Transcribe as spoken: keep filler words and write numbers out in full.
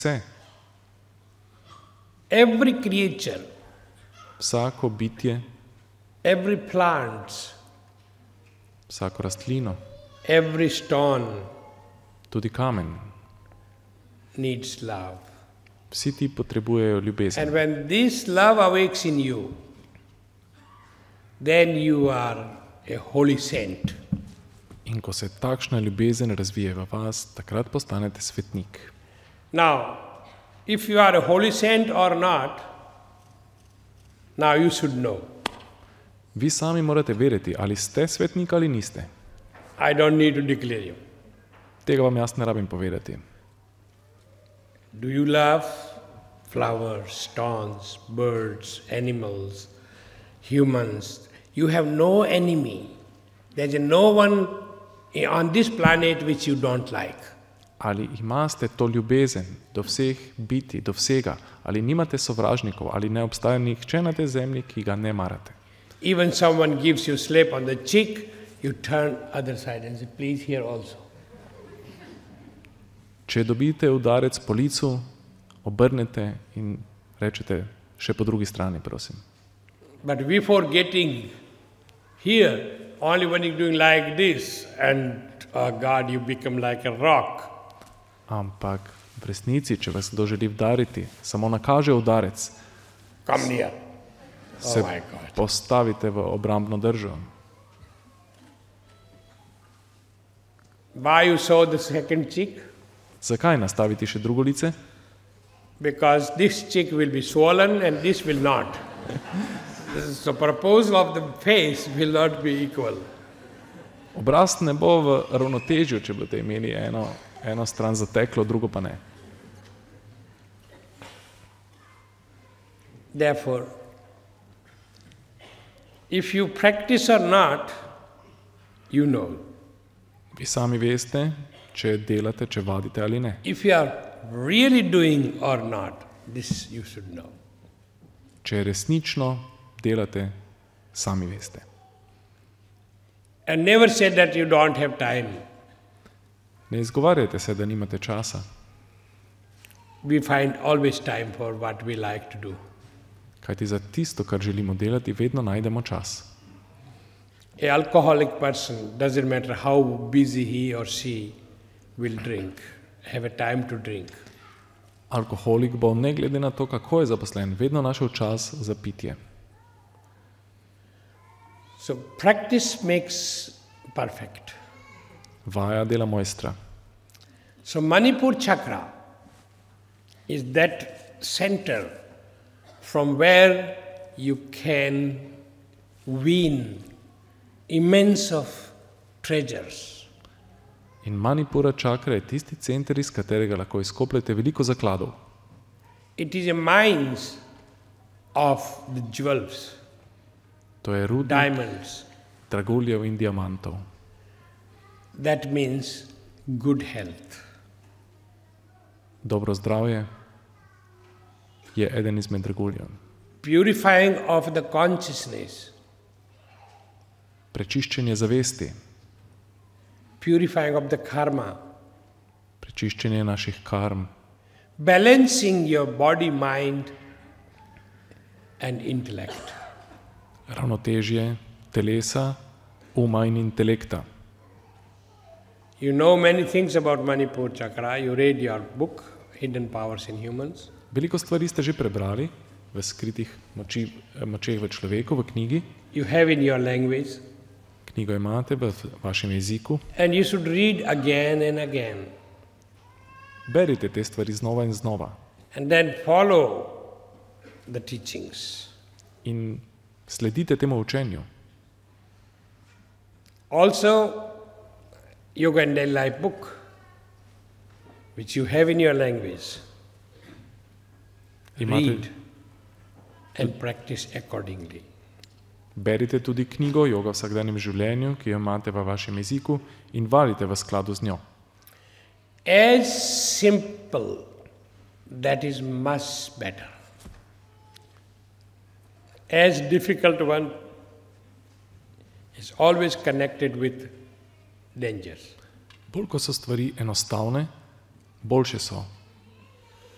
vse. Every creature, Vsako bitje, every plant, vsako rastlino, every stone tudi kamen. needs love. Vsi ti potrebujejo ljubezen. And when this love awakes in you, then you are a holy saint. In ko se takšna ljubezen razvije v vas, takrat postanete svetnik. Now, if you are a holy saint or not, now you should know. Vi sami morate vedeti, ali ste svetnik ali niste. I don't need to declare you. Tega vam jaz ne rabim povedati. Do you love flowers, stones, birds, animals, humans? You have no enemy. There's no one on this planet which you don't like. Ali imate to ljubezen do vseh biti, do vsega, ali nimate sovražnikov, ali ne obstaja nihče na tej zemlji, ki ga ne marate. Even someone gives you slap on the cheek, you turn other side and say, please here also. Če dobite udarec po licu, obrnete in rečete še po drugi strani, prosim. But before getting here, only when you're doing like this, and oh God, you become like a rock. Ampak v resnici, če vas kdo želi udariti, samo nakaže udarec, Come near. se Oh my God. postavite v obrambno držo. Why you saw the second cheek? Zakaj nastaviti še drugo lice? Because this cheek will be swollen and this will not. So proposal of the face will not be equal. Obraz ne bo v ravnotežju, če boste imeli eno, eno stran zateklo, drugo pa ne. Therefore, if you practice or not, you know. Vi sami veste, če delate, če vadite ali ne. If you are really doing or not, this you should know. Če resnično delate, sami veste. And never say that you don't have time. Ne izgovarjajte se, da nimate časa. We find always time for what we like to do. Kajti za tisto, kar želimo delati, vedno najdemo čas. An alcoholic person, doesn't matter how busy he or she will drink, have a time to drink. Alkoholik bo, ne glede na to, kako je zaposlen, vedno našel čas za pitje. So practice makes perfect. Vaja dela mojstra. So Manipur chakra is that center from where you can win immense of treasures. In Manipura čakra je tisti center, iz katerega lahko izkopljete veliko zakladov. It is a mines of the jewels, To je rudnik diamonds. draguljev in diamantov. That means good health. Dobro zdravje je eden izmed draguljev. Purifying of the consciousness, Prečiščenje zavesti, purifying of the karma, prečiščenje naših karm, balancing your body, mind, and intellect. ravnotežje telesa, uma in intelekta. You know many things about Manipur chakra. You read your book, Hidden Powers in Humans. Veliko stvari ste že prebrali v skritih moči, močeh v človeku, v knjigi. You have in your language. Knjigo imate v vašem jeziku. And you should read again and again. Berite te stvari znova in znova. And then follow the teachings. In sledite temu učenju. Also, Yoga and Daily Life book, which you have in your language. Imate, Read and practice accordingly. berite tudi knjigo Yoga v vsakdanjem življenju, ki jo imate v vašem jeziku, in vadite v skladu z njo. As simple, that is much better. As difficult one is always connected with dangers. Bolj ko so stvari enostavne, boljše so.